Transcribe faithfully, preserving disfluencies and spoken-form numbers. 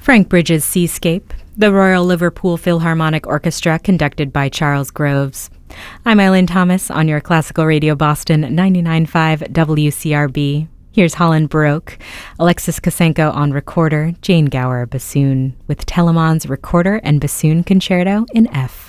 Frank Bridges' Seascape, the Royal Liverpool Philharmonic Orchestra, conducted by Charles Groves. I'm Eileen Thomas on your Classical Radio Boston ninety-nine point five W C R B. Here's Holland Baroque, Alexis Kosenko on recorder, Jane Gower bassoon, with Telemann's recorder and bassoon concerto in F.